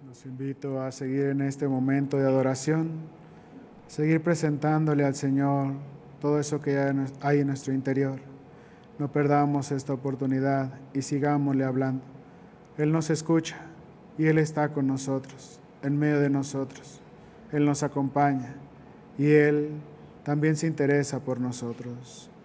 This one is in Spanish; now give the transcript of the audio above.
Los invito a seguir en este momento de adoración, seguir presentándole al Señor todo eso que hay en nuestro interior. No perdamos esta oportunidad y sigámosle hablando. Él nos escucha y Él está con nosotros, en medio de nosotros. Él nos acompaña y Él también se interesa por nosotros.